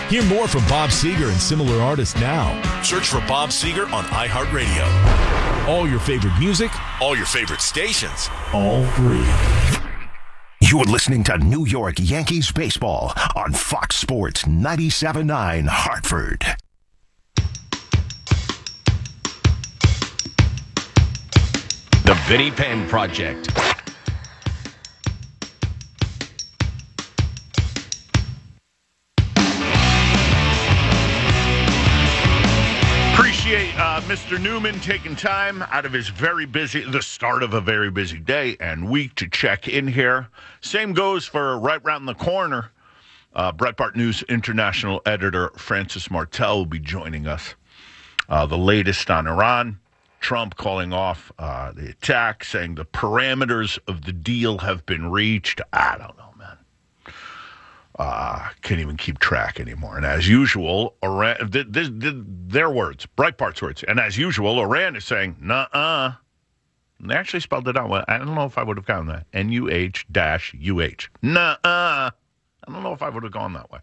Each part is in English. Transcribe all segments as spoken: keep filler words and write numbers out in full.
Hear more from Bob Seger and similar artists now. Search for Bob Seger on iHeartRadio. All your favorite music, all your favorite stations, all free. You're listening to New York Yankees baseball on Fox Sports ninety-seven point nine Hartford. The Vinnie Penn Project. Appreciate uh, Mister Newman taking time out of his very busy, the start of a very busy day and week to check in here. Same goes for right round the corner. Uh, Breitbart News international editor Francis Martel will be joining us. Uh, the latest on Iran. Trump calling off uh, the attack, saying the parameters of the deal have been reached. I don't know, man. Uh, can't even keep track anymore. And as usual, Iran, th- th- th- their words, Breitbart's words. And as usual, Iran is saying, nuh-uh. And they actually spelled it out. Well, I don't know if I would have gotten that. N U H dash U H. Nuh-uh. I don't know if I would have gone that way.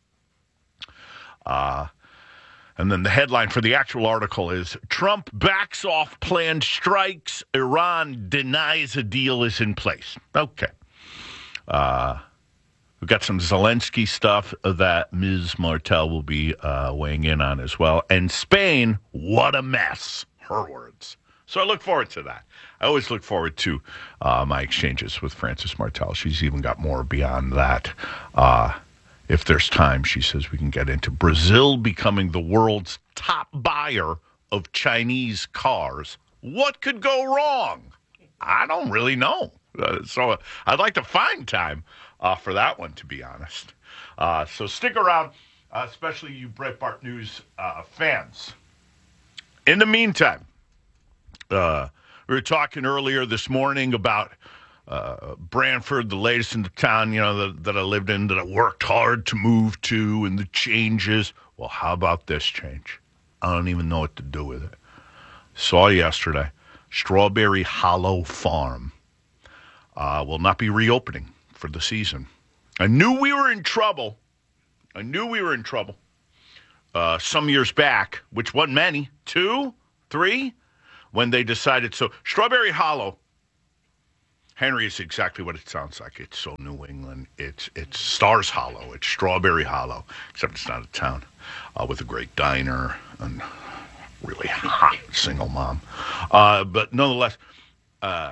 Uh, and then the headline for the actual article is, Trump backs off planned strikes. Iran denies a deal is in place. Okay. Uh... We've got some Zelensky stuff that Miz Martel will be uh, weighing in on as well. And Spain, what a mess. Her words. So I look forward to that. I always look forward to uh, my exchanges with Francis Martel. She's even got more beyond that. Uh, if there's time, she says we can get into Brazil becoming the world's top buyer of Chinese cars. What could go wrong? I don't really know. Uh, so uh, I'd like to find time Uh, for that one, to be honest. Uh, so stick around, uh, especially you Breitbart News uh, fans. In the meantime, uh, we were talking earlier this morning about uh, Branford, the latest in the town, you know, that, that I lived in, that I worked hard to move to, and the changes. Well, how about this change? I don't even know what to do with it. Saw yesterday, Strawberry Hollow Farm uh, will not be reopening for the season. I knew we were in trouble. I knew we were in trouble uh, some years back, which wasn't many, two, three, when they decided. So Strawberry Hollow, Henry, is exactly what it sounds like. It's so New England. It's it's Stars Hollow. It's Strawberry Hollow, except it's not a town, uh, with a great diner and really hot single mom. Uh, but nonetheless, uh,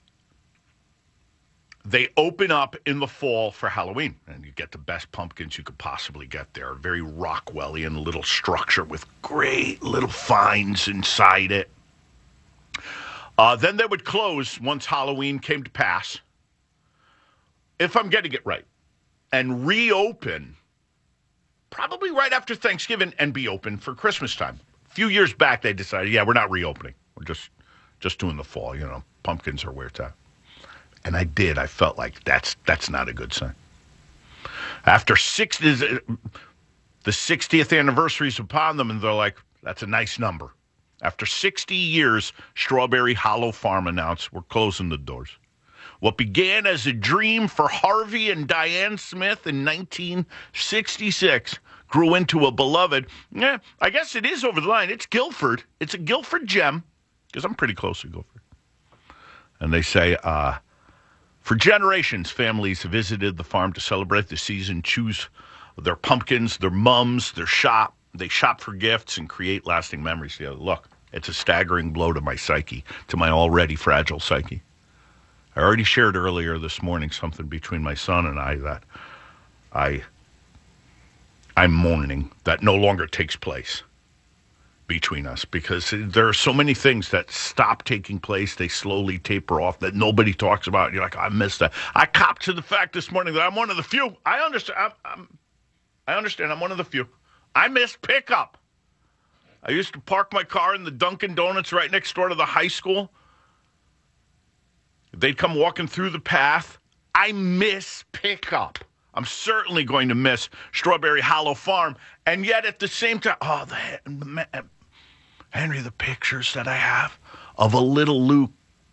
they open up in the fall for Halloween, and you get the best pumpkins you could possibly get there. Very Rockwellian little structure with great little finds inside it. Uh, then they would close once Halloween came to pass, if I'm getting it right, and reopen probably right after Thanksgiving and be open for Christmas time. A few years back, they decided, yeah, we're not reopening. We're just, just doing the fall, you know. Pumpkins are where it's at. And I did. I felt like that's that's not a good sign. After six, the sixtieth anniversary is upon them, and they're like, that's a nice number. After sixty years, Strawberry Hollow Farm announced, we're closing the doors. What began as a dream for Harvey and Diane Smith in nineteen sixty-six grew into a beloved, yeah, I guess it is over the line. It's Guilford. It's a Guilford gem, because I'm pretty close to Guilford. And they say, uh, for generations, families have visited the farm to celebrate the season, choose their pumpkins, their mums, their shop. They shop for gifts and create lasting memories. Yeah, look, it's a staggering blow to my psyche, to my already fragile psyche. I already shared earlier this morning something between my son and I that I, I'm mourning that no longer takes place between us, because there are so many things that stop taking place. They slowly taper off that nobody talks about. You're like, I missed that. I copped to the fact this morning that I'm one of the few. I understand. I'm, I'm, I understand. I'm one of the few. I missed pickup. I used to park my car in the Dunkin' Donuts right next door to the high school. They'd come walking through the path. I miss pickup. I'm certainly going to miss Strawberry Hollow Farm. And yet at the same time, oh, the, Henry, the pictures that I have of a little Luke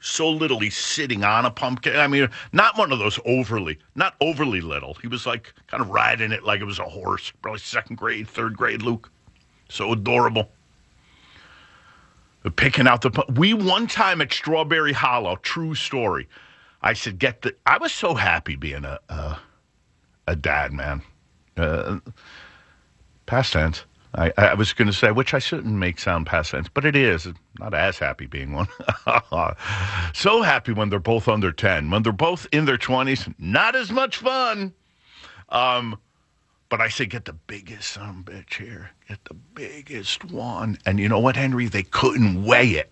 so little he's sitting on a pumpkin. I mean, not one of those overly, not overly little. He was like kind of riding it like it was a horse. Probably second grade, third grade, Luke. So adorable. Picking out the, we one time at Strawberry Hollow, true story. I said, get the, I was so happy being a, a, a dad, man. Uh, past tense. I, I was going to say, which I shouldn't make sound past tense, but it is. Not as happy being one. So happy when they're both under ten. When they're both in their twenties, not as much fun. Um, but I say, get the biggest son of a bitch here. Get the biggest one. And you know what, Henry? They couldn't weigh it.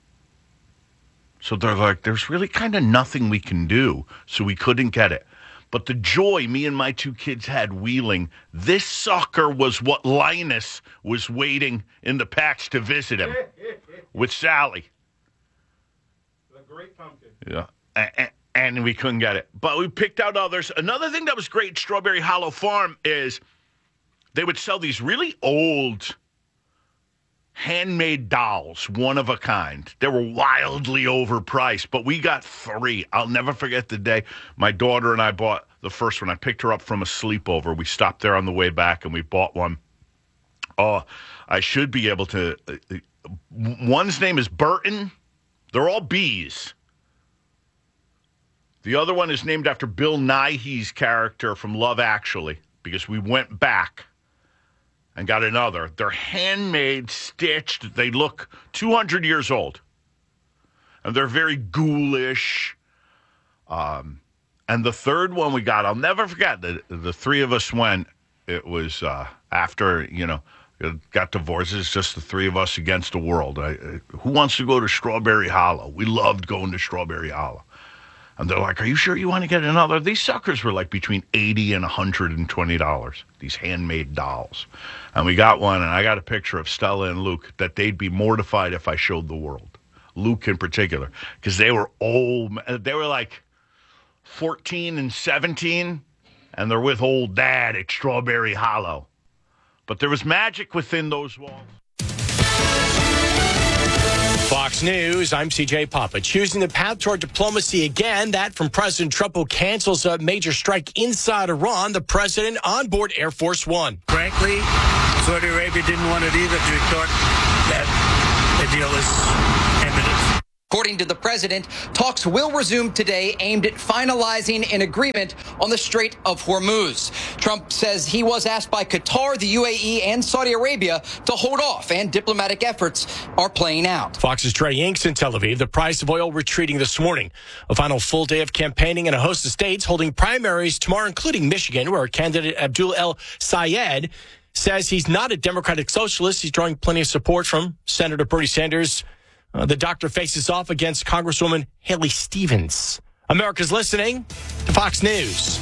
So they're like, there's really kind of nothing we can do. So we couldn't get it. But the joy me and my two kids had wheeling, this sucker was what Linus was waiting in the patch to visit him with Sally. The great pumpkin. Yeah. And, and we couldn't get it. But we picked out others. Another thing that was great at Strawberry Hollow Farm is they would sell these really old handmade dolls, one of a kind. They were wildly overpriced, but we got three. I'll never forget the day my daughter and I bought the first one. I picked her up from a sleepover. We stopped there on the way back, and we bought one. Oh, I should be able to. Uh, one's name is Burton. They're all bees. The other one is named after Bill Nighy's character from Love Actually, because we went back and got another. They're handmade, stitched. They look two hundred years old. And they're very ghoulish. Um, and the third one we got, I'll never forget, the, the three of us went. It was uh, after, you know, got divorced. It's just the three of us against the world. I, I, who wants to go to Strawberry Hollow? We loved going to Strawberry Hollow. And they're like, are you sure you want to get another? These suckers were like between eighty dollars and one hundred twenty dollars, these handmade dolls. And we got one, and I got a picture of Stella and Luke that they'd be mortified if I showed the world. Luke in particular, because they were old. They were like fourteen and seventeen, and they're with old dad at Strawberry Hollow. But there was magic within those walls. Fox News, I'm C J Papa. Choosing the path toward diplomacy again, that from President Trump, who cancels a major strike inside Iran, the president on board Air Force One. Frankly, Saudi Arabia didn't want it either. We thought that the deal is imminent. According to the president, talks will resume today aimed at finalizing an agreement on the Strait of Hormuz. Trump says he was asked by Qatar, the U A E, and Saudi Arabia to hold off, and diplomatic efforts are playing out. Fox's Trey Yingst in Tel Aviv. The price of oil retreating this morning. A final full day of campaigning in a host of states holding primaries tomorrow, including Michigan, where candidate Abdul El Sayed says he's not a Democratic socialist. He's drawing plenty of support from Senator Bernie Sanders. Uh, the doctor faces off against Congresswoman Haley Stevens. America's listening to Fox News.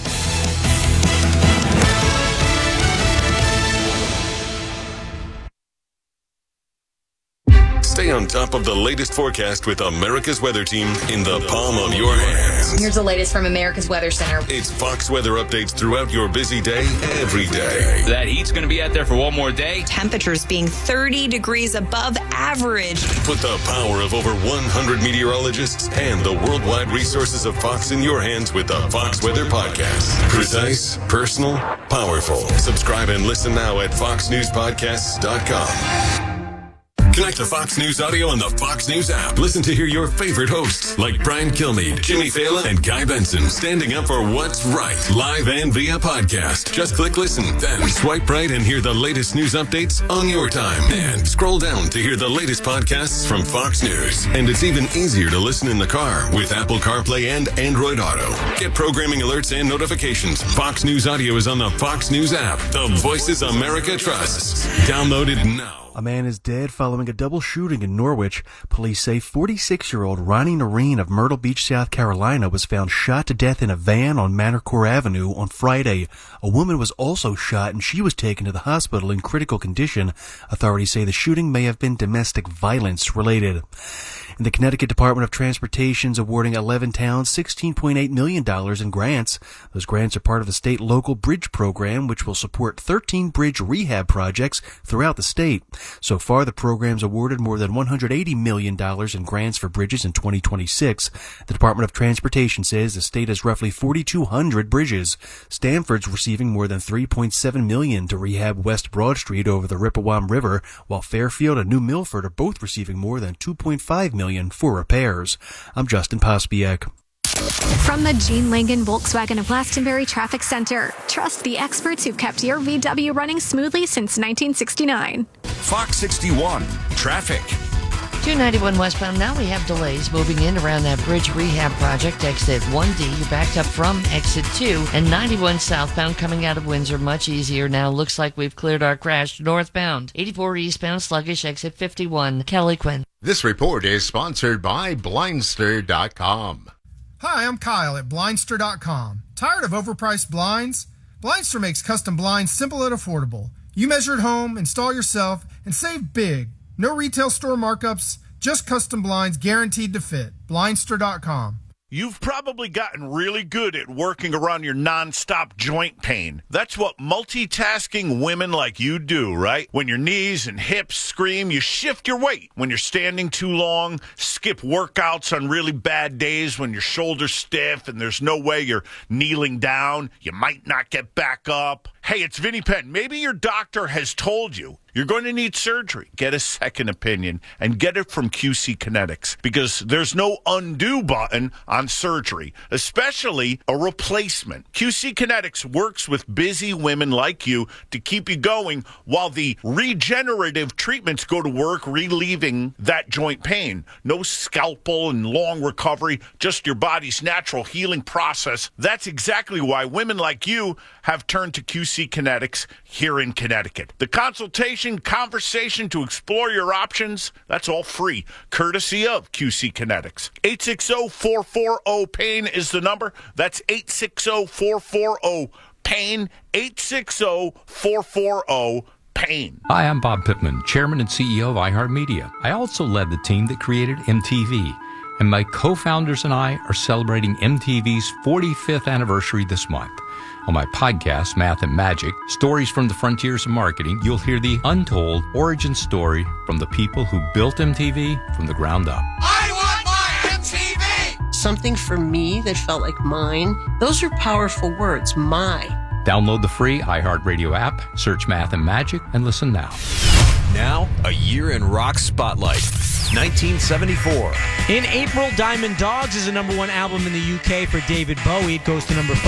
Stay on top of the latest forecast with America's Weather Team in the palm of your hands. Here's the latest from America's Weather Center. It's Fox weather updates throughout your busy day, every day. That heat's going to be out there for one more day. Temperatures being thirty degrees above average. Put the power of over one hundred meteorologists and the worldwide resources of Fox in your hands with the Fox Weather Podcast. Precise, personal, powerful. Subscribe and listen now at fox news podcasts dot com. Connect to Fox News Audio on the Fox News app. Listen to hear your favorite hosts like Brian Kilmeade, Jimmy Fallon, and Guy Benson standing up for what's right, live and via podcast. Just click listen, then swipe right and hear the latest news updates on your time. And scroll down to hear the latest podcasts from Fox News. And it's even easier to listen in the car with Apple CarPlay and Android Auto. Get programming alerts and notifications. Fox News Audio is on the Fox News app. The voices America trusts. Download it now. A man is dead following a double shooting in Norwich. Police say forty-six-year-old Ronnie Noreen of Myrtle Beach, South Carolina, was found shot to death in a van on Manor Court Avenue on Friday. A woman was also shot, and she was taken to the hospital in critical condition. Authorities say the shooting may have been domestic violence related. And the Connecticut Department of Transportation is awarding eleven towns sixteen point eight million dollars in grants. Those grants are part of the state local bridge program, which will support thirteen bridge rehab projects throughout the state. So far, the program's awarded more than one hundred eighty million dollars in grants for bridges in twenty twenty-six. The Department of Transportation says the state has roughly forty-two hundred bridges. Stanford's receiving more than three point seven million dollars to rehab West Broad Street over the Rippewam River, while Fairfield and New Milford are both receiving more than two point five million dollars for repairs. I'm Justin Pospiek. From the Gene Langen Volkswagen of Glastonbury Traffic Center, trust the experts who've kept your V W running smoothly since nineteen sixty-nine. Fox sixty-one, traffic. two ninety-one westbound, now we have delays moving in around that bridge rehab project. Exit one D, you're backed up from exit two. And ninety-one southbound coming out of Windsor, much easier now. Looks like we've cleared our crash northbound. eighty-four eastbound, sluggish, exit fifty-one. Kelly Quinn. This report is sponsored by Blindster dot com. Hi, I'm Kyle at Blindster dot com. Tired of overpriced blinds? Blindster makes custom blinds simple and affordable. You measure at home, install yourself, and save big. No retail store markups, just custom blinds guaranteed to fit. Blindster dot com. You've probably gotten really good at working around your nonstop joint pain. That's what multitasking women like you do, right? When your knees and hips scream, you shift your weight. When you're standing too long, skip workouts on really bad days when your shoulder's stiff and there's no way you're kneeling down. You might not get back up. Hey, it's Vinny Penn. Maybe your doctor has told you you're going to need surgery. Get a second opinion and get it from Q C Kinetics, because there's no undo button on surgery, especially a replacement. Q C Kinetics works with busy women like you to keep you going while the regenerative treatments go to work relieving that joint pain. No scalpel and long recovery, just your body's natural healing process. That's exactly why women like you have turned to Q C Kinetics here in Connecticut. The consultation conversation to explore your options, that's all free, courtesy of Q C Kinetics. eight six zero, four four zero, PAIN is the number. That's eight six zero, four four zero, PAIN, eight six zero, four four zero, PAIN. Hi, I'm Bob Pittman, Chairman and C E O of iHeartMedia. I also led the team that created M T V, and my co-founders and I are celebrating M T V's forty-fifth anniversary this month. On my podcast, Math and Magic, Stories from the Frontiers of Marketing, you'll hear the untold origin story from the people who built M T V from the ground up. I want my M T V! Something for me that felt like mine. Those are powerful words, my. Download the free iHeartRadio app, search Math and Magic, and listen now. Now, a year in rock spotlight. nineteen seventy-four. In April, Diamond Dogs is a number one album in the U K for David Bowie. It goes to number five.